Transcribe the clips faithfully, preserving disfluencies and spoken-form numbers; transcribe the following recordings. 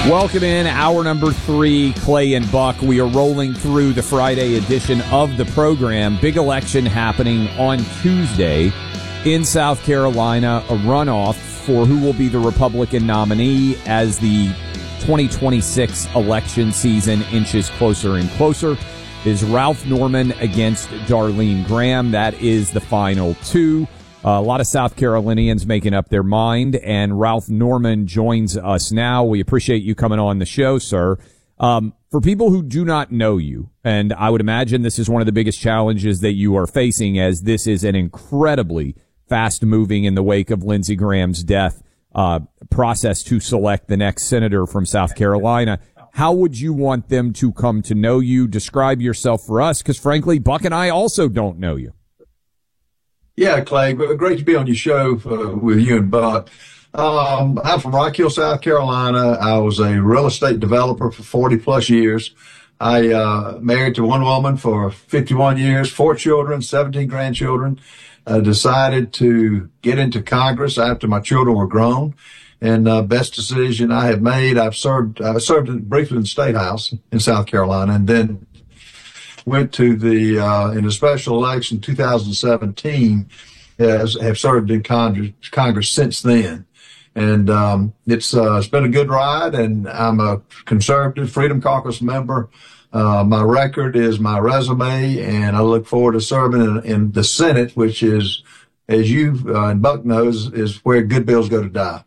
Welcome in, hour number three, Clay and Buck. We are rolling through the Friday edition of the program. Big election happening on Tuesday in South Carolina, a runoff for who will be the Republican nominee as the twenty twenty-six election season inches closer and closer. Is Ralph Norman against Darlene Graham. That is the final two. Uh, a lot of South Carolinians making up their mind, and Ralph Norman joins us now. We appreciate you coming on the show, sir. Um, for people who do not know you, and I would imagine this is one of the biggest challenges that you are facing, as this is an incredibly fast-moving, in the wake of Lindsey Graham's death, uh, process to select the next senator from South Carolina. How would you want them to come to know you? Describe yourself for us, because frankly, Buck and I also don't know you. Yeah, Clay, great to be on your show uh, with you and Buck. Um, I'm from Rock Hill, South Carolina. I was a real estate developer for forty plus years. I uh, married to one woman for fifty-one years, four children, seventeen grandchildren. I decided to get into Congress after my children were grown. And uh, best decision I have made. I've served, I served briefly in the State House in South Carolina, and then went to the, uh, in a special election two thousand seventeen, has, have served in Congress, Congress since then. And, um, it's, uh, it's been a good ride, and I'm a conservative Freedom Caucus member. Uh, my record is my resume, and I look forward to serving in, in the Senate, which is, as you uh, and Buck knows, is where good bills go to die.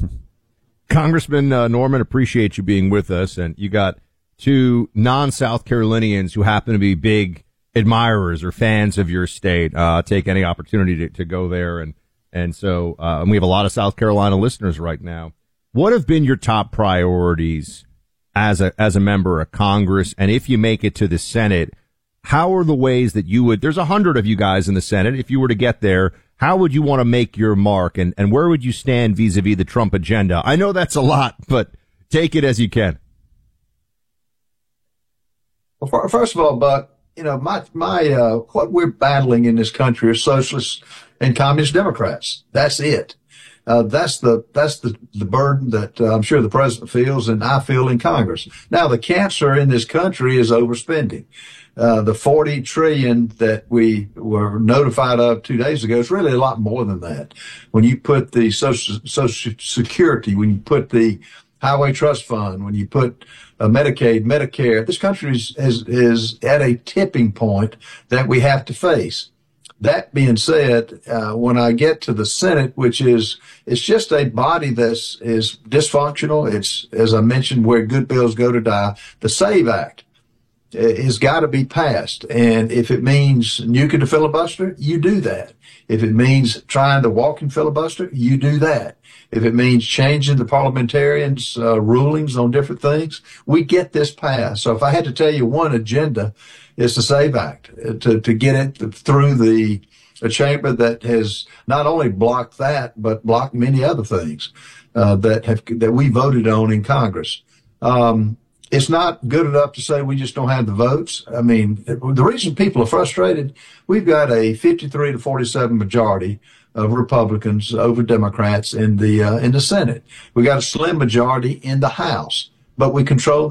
Congressman uh, Norman, appreciate you being with us. And you got two non-South Carolinians who happen to be big admirers or fans of your state. Uh, take any opportunity to, to go there. And, and so, uh, and we have a lot of South Carolina listeners right now. What have been your top priorities as a, as a member of Congress? And if you make it to the Senate, how are the ways that you would, there's a hundred of you guys in the Senate. If you were to get there, how would you want to make your mark, and, and where would you stand vis-a-vis the Trump agenda? I know that's a lot, but take it as you can. Well, first of all, Buck, you know, my, my, uh, what we're battling in this country are socialists and communist Democrats. That's it. Uh, that's the, that's the, the burden that uh, I'm sure the president feels and I feel in Congress. Now, the cancer in this country is overspending. Uh, the forty trillion that we were notified of two days ago is really a lot more than that. When you put the social, social security, when you put the highway trust fund, when you put uh, Medicaid, Medicare, this country is, is, is at a tipping point that we have to face. That being said, uh, when I get to the Senate, which is, it's just a body that's is dysfunctional. It's, as I mentioned, where good bills go to die. The SAVE Act has got to be passed. And if it means nuking the filibuster, you do that. If it means trying to walk in filibuster, you do that. If it means changing the parliamentarians' uh, rulings on different things, we get this passed. So if I had to tell you one agenda, it's the SAVE Act, to, to get it through the a chamber that has not only blocked that, but blocked many other things uh, that have that we voted on in Congress. Um, It's not good enough to say we just don't have the votes. I mean, the reason people are frustrated, we've got a fifty-three to forty-seven majority of Republicans over Democrats in the uh, in the Senate. We got a slim majority in the House, but we control